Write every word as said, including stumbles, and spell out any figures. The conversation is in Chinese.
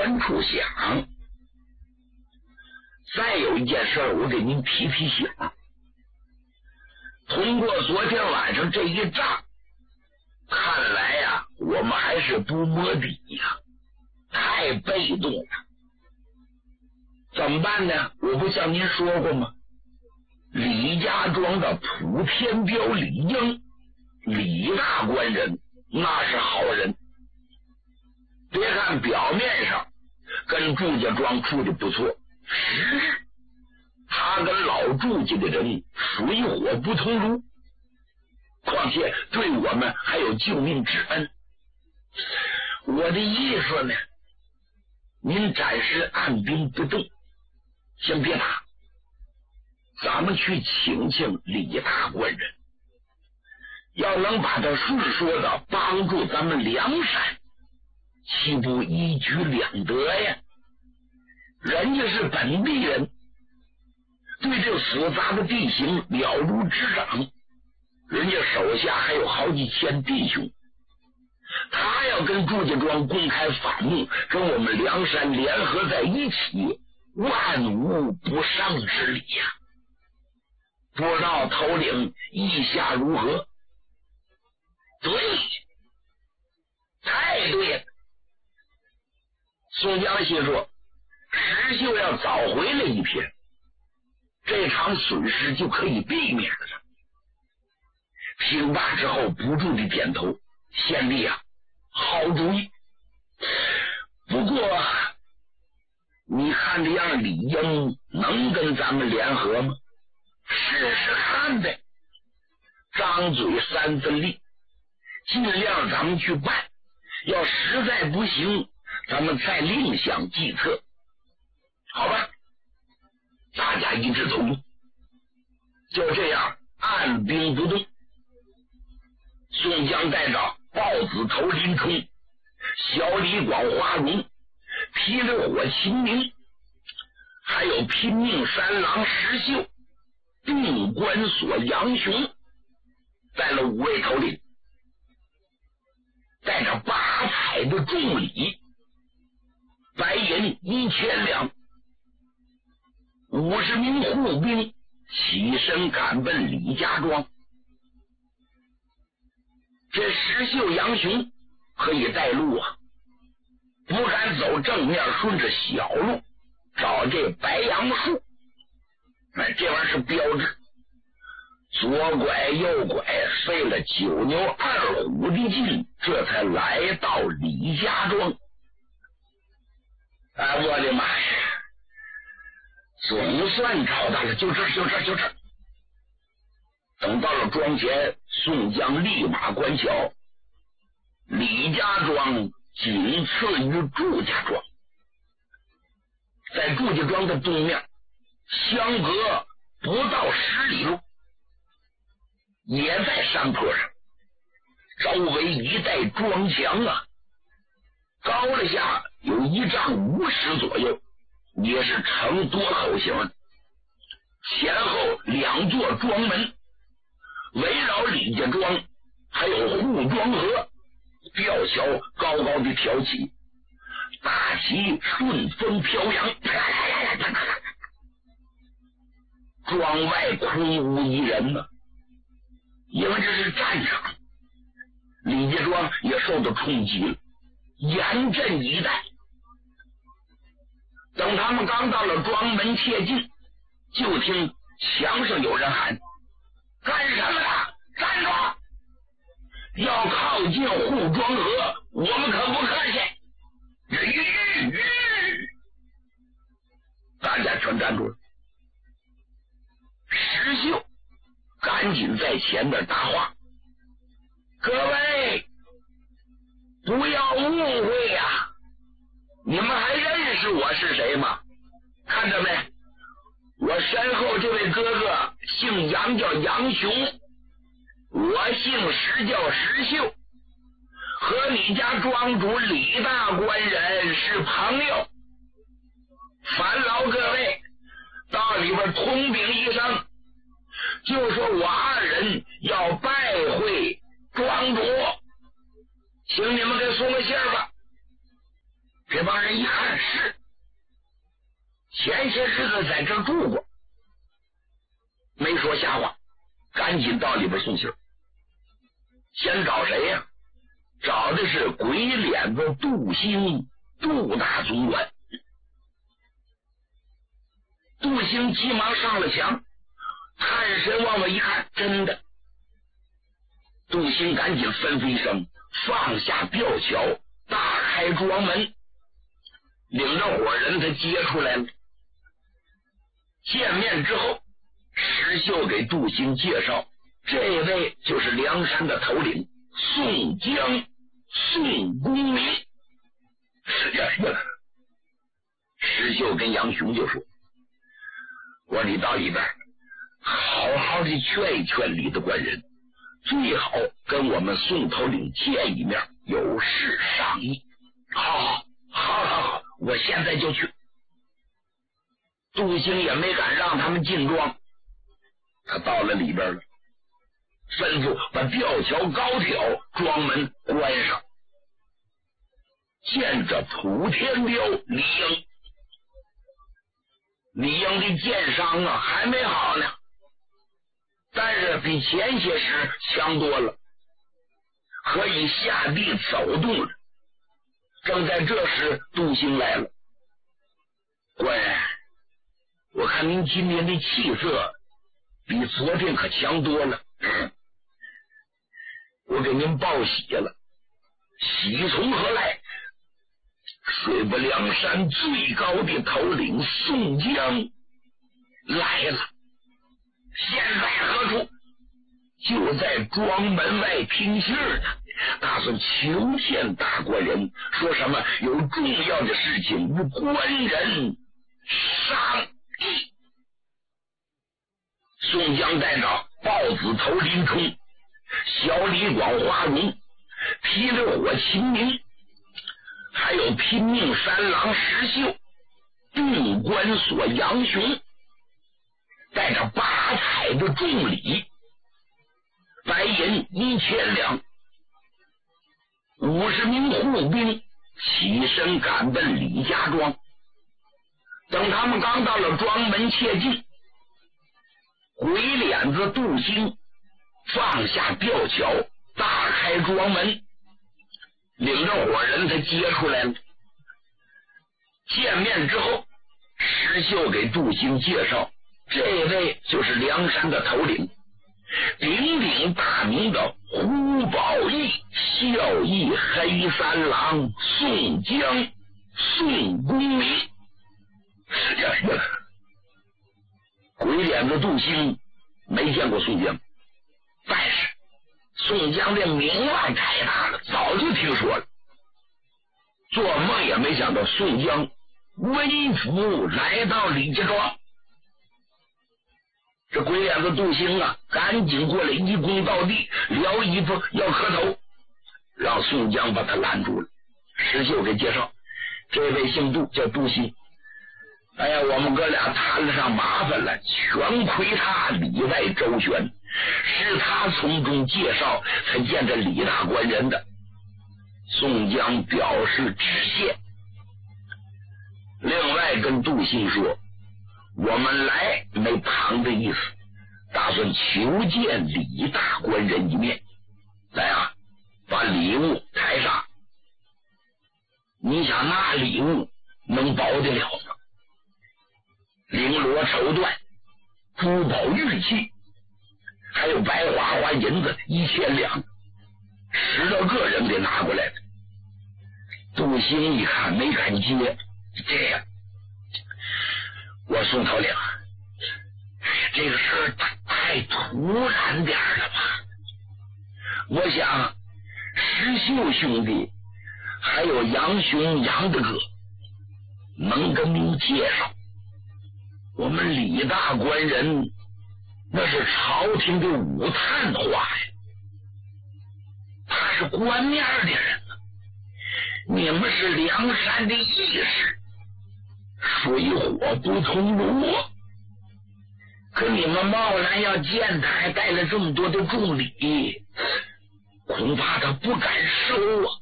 远处响。再有一件事我给您提提醒，通过昨天晚上这一仗，看来呀、啊，我们还是不摸底呀、啊，太被动了。怎么办呢？我不像您说过吗？李家庄的普天彪李英，李大官人那是好人。别看表面上跟祝家庄处的不错，实质他跟老祝家的人水火不同炉，况且对我们还有救命之恩。我的意思呢，您暂时按兵不动，先别打，咱们去请请李大官人，要能把他顺说的帮助咱们梁山，岂不一举两得呀？人家是本地人，对这复杂的地形了如指掌，人家手下还有好几千弟兄，他要跟祝家庄公开反目，跟我们梁山联合在一起，万无不胜之理呀、啊！不知道头领意下如何？对，太对了。宋江心说，石秀要早回来一片，这场损失就可以避免了。听罢之后不住地点头，贤弟啊，好主意。不过你看这样李英能跟咱们联合吗？试试看呗，张嘴三分力，尽量咱们去办，要实在不行，咱们再另想计策，好吧？大家一致同意。就这样按兵不动。宋江带着豹子头林冲、小李广花荣、霹雳火秦明，还有拼命三郎石秀、定关索杨雄，带了五位头领，带着八彩的重礼，白银一千两，五十名护兵起身赶奔李家庄。这石秀杨雄可以带路啊，不敢走正面，顺着小路找这白杨树，那这玩意儿是标志，左拐右拐，费了九牛二虎的劲，这才来到李家庄。哎，我的妈呀，总算找到了，就这就这就这。等到了庄前，宋江立马观瞧，李家庄仅次于祝家庄，在祝家庄的东面相隔不到十里路，也在山坡上，周围一带庄墙啊，高了下有一丈五尺左右，也是呈多口型，前后两座庄门围绕李家庄，还有护庄河，吊桥高高的挑起，大旗顺风飘扬，庄外空无一人呢，因为这是战场，李家庄也受到冲击了，严阵以待。等他们刚到了庄门切近，就听墙上有人喊：干什么呀？站住！要靠近护庄河，我们可不客气。大家全站住了。石秀赶紧在前面搭话：各位不要误会呀、啊，你们还认识我是谁吗？看着没，我身后这位哥哥姓杨，叫杨雄，我姓石，叫石秀，和你家庄主李大官人是朋友，烦劳各位到里边通禀一声，就说我二人要拜会庄主，请你们给送个信儿吧。 这帮人一看是前些日子在这儿住过，没说瞎话，赶紧到里边送信。先找谁呀、啊？找的是鬼脸子杜兴杜大总管。杜兴急忙上了墙，探身往外一看，真的。杜兴赶紧吩咐一声，放下吊桥，大开庄门，领着伙人他接出来了。见面之后，石秀给杜兴介绍，这位就是梁山的头领宋江，宋公明。是呀，是呀。石秀跟杨雄就说：“我说你到里边好好的劝一劝李的官人，最好跟我们宋头领见一面，有事商议。”好好好好好，我现在就去。杜兴也没敢让他们进庄，他到了里边了，吩咐把吊桥高挑，庄门关上。见着普天彪李应，李应的剑伤啊还没好呢，但是比前些时强多了，可以下地走动了。正在这时，杜兴来了。官人，我看您今天的气色比昨天可强多了。嗯，我给您报喜了，喜从何来？水泊梁山最高的头领宋江来了，现在何处？就在庄门外听信呢，打算求见大官人，说什么有重要的事情与官人商议。宋江带着豹子头林冲、小李广花荣、霹雳火秦明，还有拼命三郎石秀、定关索杨雄，带着八彩的重礼，白银一千两，五十名护兵起身赶奔李家庄。等他们刚到了庄门切进，鬼脸子杜兴放下吊桥，大开庄门，领着伙人他接出来了。见面之后，石秀给杜兴介绍，这位就是梁山的头领，鼎鼎大名的胡宝义，孝义黑三郎宋江，宋公明。是这样的，鬼脸子杜兴没见过宋江，但是宋江的名望太大了，早就听说了，做梦也没想到宋江微服来到李家庄。这鬼脸子杜兴啊，赶紧过来一躬到地，撩衣服要磕头，让宋江把他拦住了。石秀给介绍，这位姓杜，叫杜兴。哎呀，我们哥俩摊了上麻烦了，全亏他里外周旋，是他从中介绍才见着李大官人的。宋江表示致谢，另外跟杜兴说，我们来没旁的意思，打算求见李大官人一面。来啊，把礼物抬上。你想那礼物能保得了吗？绫罗绸缎、珠宝玉器，还有白花花银子一千两，十多个人给拿过来的。杜兴一看没敢接，这样，我宋头领，这个事儿太突然点了吧？我想石秀兄弟还有杨雄杨大哥能跟您介绍，我们李大官人那是朝廷的武探花呀，他是官面的人啊，你们是梁山的义士，水火不通炉，可你们贸然要见他，还带了这么多的重礼，恐怕他不敢收啊。